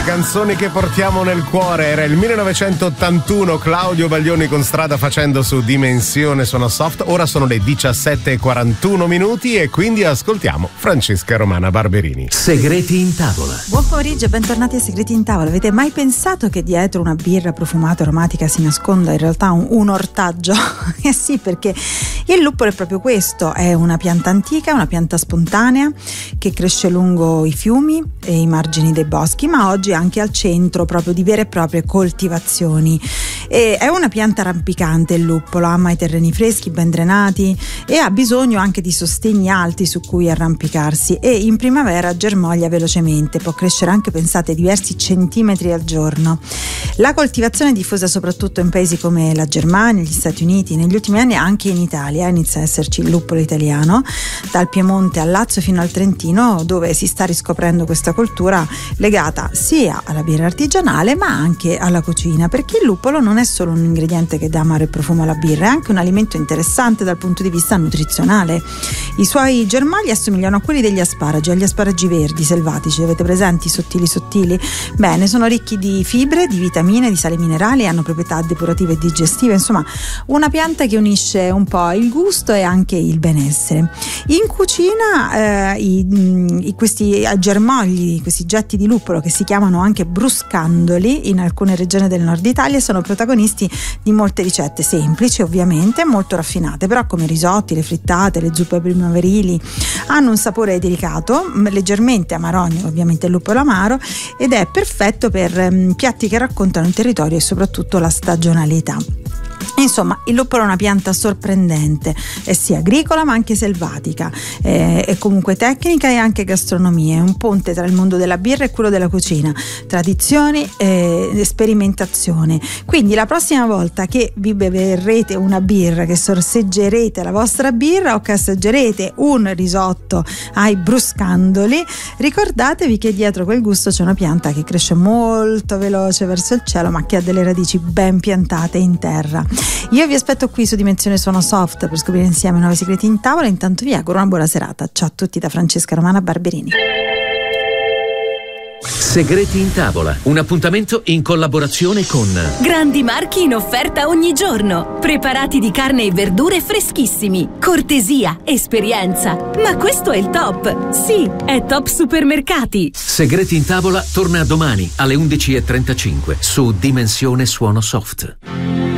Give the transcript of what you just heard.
Canzoni che portiamo nel cuore. Era il 1981, Claudio Baglioni con Strada Facendo su Dimensione Suono Soft. Ora sono le 17:41 e quindi ascoltiamo Francesca Romana Barberini. Segreti in tavola. Buon pomeriggio e bentornati a Segreti in tavola. Avete mai pensato che dietro una birra profumata aromatica si nasconda in realtà un ortaggio? Eh sì, perché il luppolo è proprio questo, è una pianta antica, una pianta spontanea che cresce lungo i fiumi e i margini dei boschi, ma oggi anche al centro proprio di vere e proprie coltivazioni. E è una pianta rampicante il luppolo, ama i terreni freschi, ben drenati e ha bisogno anche di sostegni alti su cui arrampicarsi, e in primavera germoglia velocemente, può crescere anche, pensate, diversi centimetri al giorno. La coltivazione è diffusa soprattutto in paesi come la Germania, gli Stati Uniti, negli ultimi anni anche in Italia inizia a esserci il luppolo italiano, dal Piemonte al Lazio fino al Trentino, dove si sta riscoprendo questa cultura legata sia alla birra artigianale ma anche alla cucina, perché il luppolo non è solo un ingrediente che dà amaro e profumo alla birra, è anche un alimento interessante dal punto di vista nutrizionale. I suoi germogli assomigliano a quelli degli asparagi, agli asparagi verdi selvatici, avete presenti, sottili? Bene, sono ricchi di fibre, di vitamine, di sali minerali, hanno proprietà depurative e digestive, insomma una pianta che unisce un po' il gusto e anche il benessere. In cucina questi germogli, questi getti di luppolo, che si chiamano anche bruscandoli in alcune regioni del nord Italia, sono protagonisti di molte ricette semplici, ovviamente molto raffinate, però come risotti, le frittate, le zuppe primaverili. Hanno un sapore delicato, leggermente amarogno, ovviamente il luppolo amaro, ed è perfetto per piatti che raccontano il territorio e soprattutto la stagionalità. Insomma, il luppolo è una pianta sorprendente, è sia agricola ma anche selvatica, è comunque tecnica e anche gastronomia, è un ponte tra il mondo della birra e quello della cucina, tradizioni e sperimentazione. Quindi la prossima volta che vi beverete una birra, che sorseggerete la vostra birra o che assaggerete un risotto ai bruscandoli, ricordatevi che dietro quel gusto c'è una pianta che cresce molto veloce verso il cielo, ma che ha delle radici ben piantate in terra. Io vi aspetto qui su Dimensione Suono Soft per scoprire insieme nuovi segreti in tavola. Intanto vi auguro una buona serata. Ciao a tutti da Francesca Romana Barberini. Segreti in tavola, un appuntamento in collaborazione con grandi marchi in offerta ogni giorno, preparati di carne e verdure freschissimi, cortesia, esperienza. Ma questo è il top. Sì, è Top Supermercati. Segreti in tavola torna domani alle 11:35 su Dimensione Suono Soft.